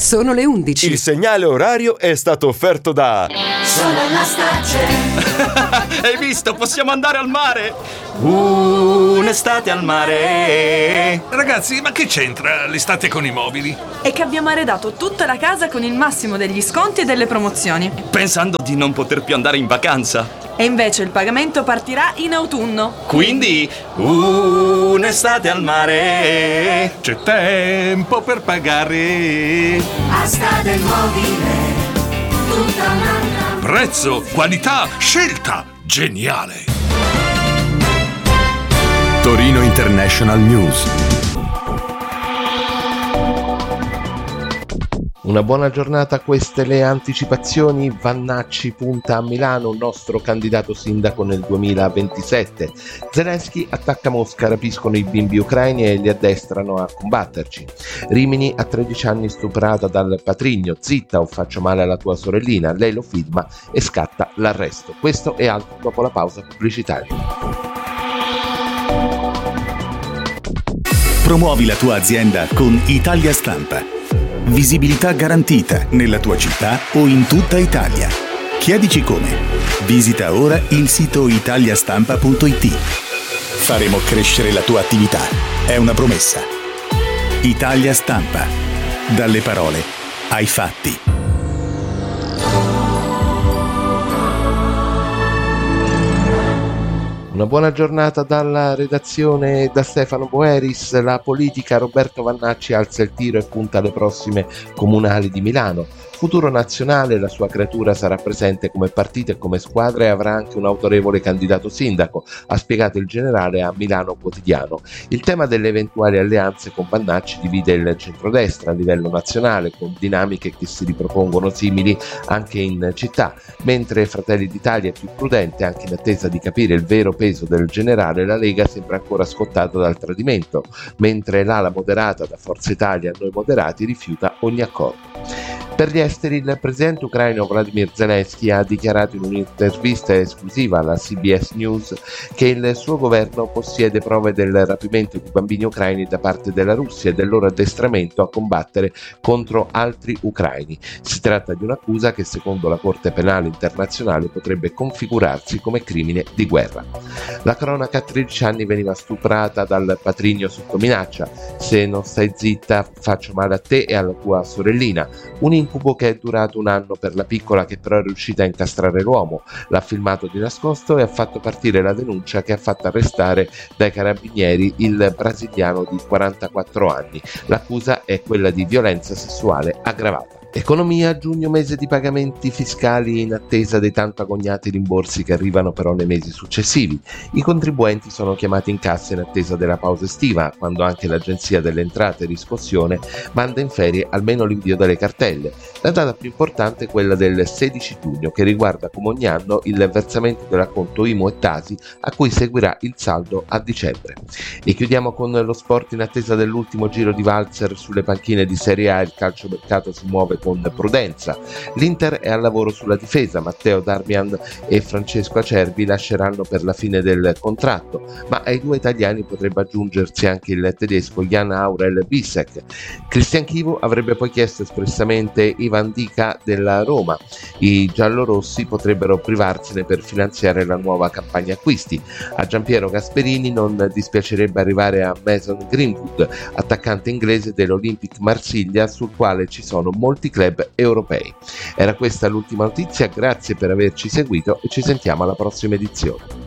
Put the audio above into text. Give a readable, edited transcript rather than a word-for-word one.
Sono le 11. Il segnale orario è stato offerto da Solo la Starcel. Hai visto? Possiamo andare al mare! Un'estate al mare! Ragazzi, ma che c'entra l'estate con i mobili? È che abbiamo arredato tutta la casa con il massimo degli sconti e delle promozioni. Pensando di non poter più andare in vacanza. E invece il pagamento partirà in autunno. Quindi, un'estate al mare! C'è tempo per pagare. Asta del mobile, tutta un'altra. Prezzo, qualità, scelta, geniale. Torino International News. Una buona giornata, queste le anticipazioni. Vannacci punta a Milano, nostro candidato sindaco nel 2027. Zelensky attacca Mosca, rapiscono i bimbi ucraini e li addestrano a combatterci. Rimini, a 13 anni stuprata dal patrigno, zitta o faccio male alla tua sorellina, lei lo filma e scatta l'arresto. Questo e altro dopo la pausa pubblicitaria. Promuovi la tua azienda con Italia Stampa. Visibilità garantita nella tua città o in tutta Italia. Chiedici come. Visita ora il sito italiastampa.it. Faremo crescere la tua attività. È una promessa. Italia Stampa. Dalle parole ai fatti. Una buona giornata dalla redazione da Stefano Boeris. La politica, Roberto Vannacci alza il tiro e punta alle prossime comunali di Milano. Futuro nazionale, la sua creatura sarà presente come partito e come squadra e avrà anche un autorevole candidato sindaco, ha spiegato il generale a Milano Quotidiano. Il tema delle eventuali alleanze con Vannacci divide il centrodestra a livello nazionale, con dinamiche che si ripropongono simili anche in città, mentre Fratelli d'Italia è più prudente, anche in attesa di capire il vero peso del generale. La Lega sembra ancora scottata dal tradimento, mentre l'ala moderata da Forza Italia a Noi Moderati rifiuta ogni accordo. Per gli esteri, il presidente ucraino Vladimir Zelensky ha dichiarato in un'intervista esclusiva alla CBS News che il suo governo possiede prove del rapimento di bambini ucraini da parte della Russia e del loro addestramento a combattere contro altri ucraini. Si tratta di un'accusa che secondo la Corte Penale Internazionale potrebbe configurarsi come crimine di guerra. La cronaca, a 13 anni veniva stuprata dal patrigno sotto minaccia. Se non stai zitta faccio male a te e alla tua sorellina. Un incubo che è durato un anno per la piccola, che però è riuscita a incastrare l'uomo. L'ha filmato di nascosto e ha fatto partire la denuncia che ha fatto arrestare dai carabinieri il brasiliano di 44 anni. L'accusa è quella di violenza sessuale aggravata. Economia, giugno mese di pagamenti fiscali in attesa dei tanto agognati rimborsi che arrivano però nei mesi successivi. I contribuenti sono chiamati in cassa in attesa della pausa estiva, quando anche l'Agenzia delle Entrate e Riscossione manda in ferie almeno l'invio delle cartelle. La data più importante è quella del 16 giugno, che riguarda come ogni anno il versamento dell'acconto IMU e Tasi, a cui seguirà il saldo a dicembre. E chiudiamo con lo sport. In attesa dell'ultimo giro di valzer sulle panchine di Serie A, il calciomercato si muove con prudenza. L'Inter è al lavoro sulla difesa. Matteo Darmian e Francesco Acerbi lasceranno per la fine del contratto, ma ai due italiani potrebbe aggiungersi anche il tedesco Jan Aurel Bissek. Christian Chivu avrebbe poi chiesto espressamente Ivan Dica della Roma. I giallorossi potrebbero privarsene per finanziare la nuova campagna acquisti. A Giampiero Gasperini non dispiacerebbe arrivare a Mason Greenwood, attaccante inglese dell'Olympique Marsiglia, sul quale ci sono molti club europei. Era questa l'ultima notizia, grazie per averci seguito e ci sentiamo alla prossima edizione.